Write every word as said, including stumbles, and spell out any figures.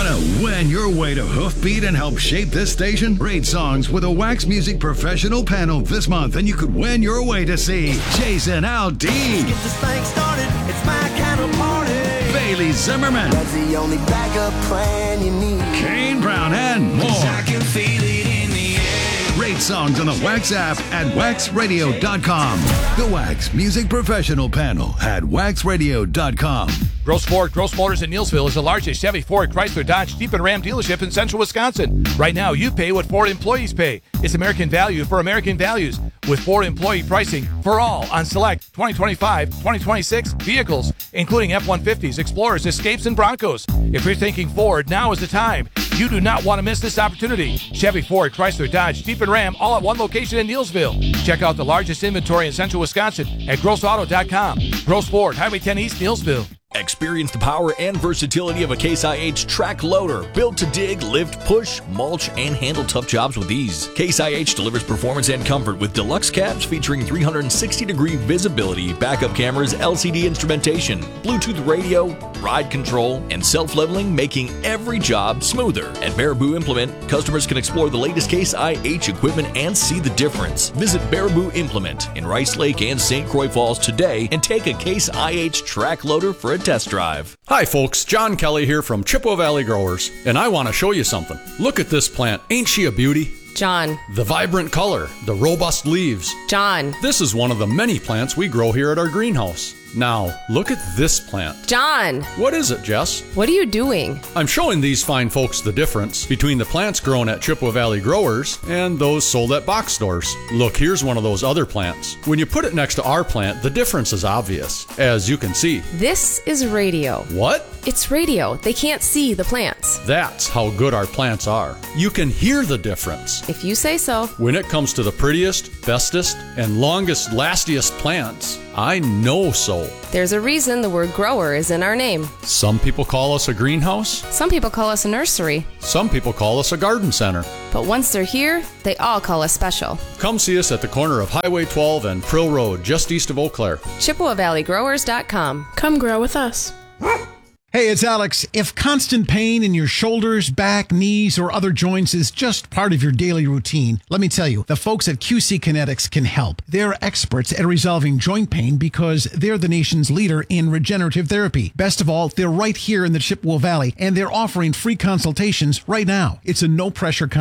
Want to win your way to Hoofbeat and help shape this station? Rate songs with a Wax Music Professional panel this month, and you could win your way to see Jason Aldean. Get this thing started, it's my kind of party. Bailey Zimmerman. That's the only backup plan you need. Kane Brown and more. I can feel it in the air. Rate songs on the Wax app at wax radio dot com. The Wax Music Professional panel at wax radio dot com. Gross Ford, Gross Motors in Neillsville is the largest Chevy, Ford, Chrysler, Dodge, Jeep, and Ram dealership in central Wisconsin. Right now, you pay what Ford employees pay. It's American value for American values with Ford employee pricing for all on select twenty twenty-five, twenty twenty-six vehicles, including F one fifties, Explorers, Escapes, and Broncos. If you're thinking Ford, now is the time. You do not want to miss this opportunity. Chevy, Ford, Chrysler, Dodge, Jeep, and Ram all at one location in Neillsville. Check out the largest inventory in central Wisconsin at gross auto dot com. Gross Ford, Highway ten East, Neillsville. Experience the power and versatility of a Case I H track loader, built to dig, lift, push, mulch, and handle tough jobs with ease. Case I H delivers performance and comfort with deluxe cabs featuring three hundred sixty degree visibility, backup cameras, L C D instrumentation, Bluetooth radio, ride control, and self-leveling, making every job smoother. At Baraboo Implement, customers can explore the latest Case I H equipment and see the difference. Visit Baraboo Implement in Rice Lake and Saint Croix Falls today and take a Case I H track loader for a test drive. Hi folks, John Kelly here from Chippewa Valley Growers, and I want to show you something. Look at this plant. Ain't she a beauty? John. The vibrant color, the robust leaves. John. This is one of the many plants we grow here at our greenhouse. Now, look at this plant. John. What is it, Jess? What are you doing? I'm showing these fine folks the difference between the plants grown at Chippewa Valley Growers and those sold at box stores. Look, here's one of those other plants. When you put it next to our plant, the difference is obvious, as you can see. This is radio. What? It's radio. They can't see the plants. That's how good our plants are. You can hear the difference. If you say so. When it comes to the prettiest, bestest, and longest lastiest plants, I know so. There's a reason the word grower is in our name. Some people call us a greenhouse. Some people call us a nursery. Some people call us a garden center. But once they're here, they all call us special. Come see us at the corner of Highway twelve and Prill Road, just east of Eau Claire. Chippewa Valley Growers dot com. Come grow with us. Hey, it's Alex. If constant pain in your shoulders, back, knees, or other joints is just part of your daily routine, let me tell you, the folks at Q C Kinetics can help. They're experts at resolving joint pain because they're the nation's leader in regenerative therapy. Best of all, they're right here in the Chippewa Valley, and they're offering free consultations right now. It's a no-pressure consultation.